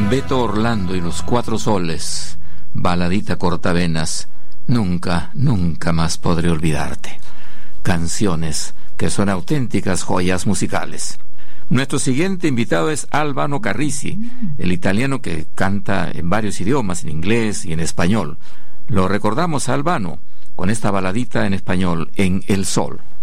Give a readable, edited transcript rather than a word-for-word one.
Beto Orlando y los Cuatro Soles, baladita cortavenas, nunca, nunca más podré olvidarte. Canciones que son auténticas joyas musicales. Nuestro siguiente invitado es Albano Carrisi, el italiano que canta en varios idiomas, en inglés y en español. Lo recordamos a Albano con esta baladita en español, En el Sol.